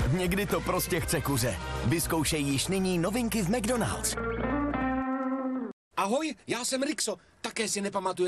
někdy to prostě chce kuře. Vyzkoušej již nyní novinky v McDonald's. Ahoj, já jsem Rixo. Také si nepamatuje